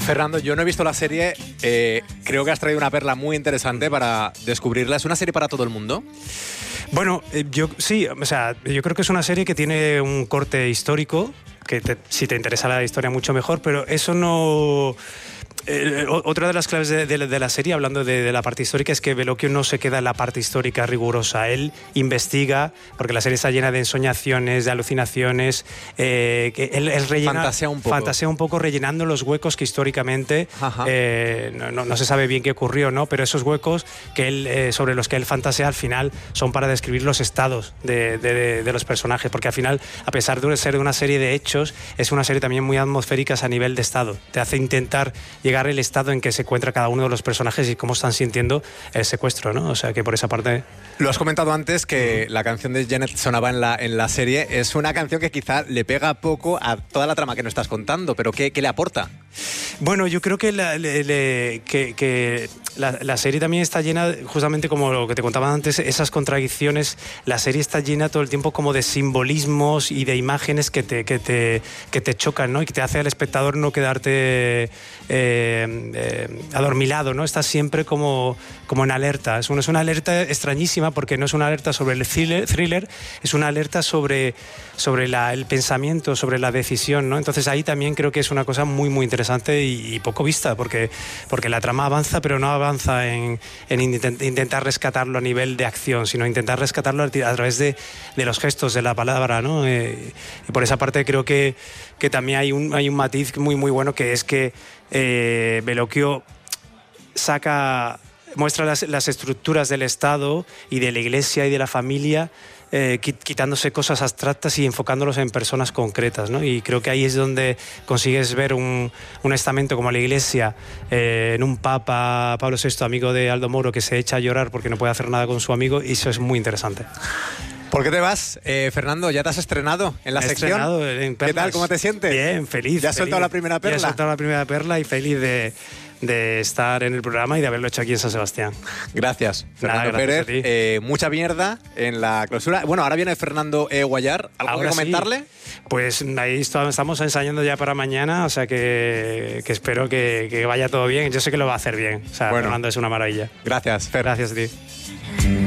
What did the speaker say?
Fernando, yo no he visto la serie, creo que has traído una perla muy interesante para descubrirla. ¿Es una serie para todo el mundo? Bueno, yo creo que es una serie que tiene un corte histórico, que si te interesa la historia mucho mejor, pero eso no... otra de las claves de la serie, hablando de la parte histórica, es que Bellocchio no se queda en la parte histórica rigurosa. Él investiga, porque la serie está llena de ensoñaciones, de alucinaciones, que él rellena, fantasea un poco rellenando los huecos que históricamente no se sabe bien qué ocurrió, ¿no? Pero esos huecos que él, sobre los que él fantasea al final son para describir los estados de los personajes, porque al final, a pesar de ser una serie de hechos, es una serie también muy atmosférica a nivel de estado. Te hace intentar llegar el estado en que se encuentra cada uno de los personajes y cómo están sintiendo el secuestro, ¿no? O sea que por esa parte... Lo has comentado antes que la canción de Janet sonaba en la serie. Es una canción que quizá le pega poco a toda la trama que nos estás contando, pero ¿qué le aporta? Bueno, yo creo que la serie también está llena, justamente como lo que te contaba antes, esas contradicciones. La serie está llena todo el tiempo como de simbolismos y de imágenes que te chocan, ¿no? Y que te hace al espectador no quedarte adormilado, ¿no? Estás siempre como en alerta. Es una alerta extrañísima, porque no es una alerta sobre el thriller, es una alerta sobre el pensamiento, sobre la decisión, ¿no? Entonces ahí también creo que es una cosa muy, muy interesante y poco vista, porque la trama avanza, pero no avanza en intentar rescatarlo a nivel de acción, sino intentar rescatarlo a través de los gestos, de la palabra, ¿no? Y por esa parte creo que también hay un matiz muy, muy bueno, que es que Bellocchio muestra las estructuras del Estado y de la Iglesia y de la familia, quitándose cosas abstractas y enfocándolos en personas concretas, ¿no? Y creo que ahí es donde consigues ver un estamento como la Iglesia, en un Papa, Pablo VI, amigo de Aldo Moro, que se echa a llorar porque no puede hacer nada con su amigo, y eso es muy interesante. ¿Por qué te vas, Fernando? ¿Ya te has estrenado en la sección? Estrenado en Perlas. ¿Qué tal? ¿Cómo te sientes? Bien, feliz. ¿Ya has soltado la primera perla? Ya he soltado la primera perla y feliz de estar en el programa y de haberlo hecho aquí en San Sebastián. Gracias, Fernando gracias Pérez. Mucha mierda en la clausura. Bueno, ahora viene Fernando Guallar. ¿Algo que comentarle? Sí. Pues ahí estamos ensayando ya para mañana, o sea que espero que vaya todo bien. Yo sé que lo va a hacer bien. O sea, bueno, Fernando es una maravilla. Gracias, Fer. Gracias a ti.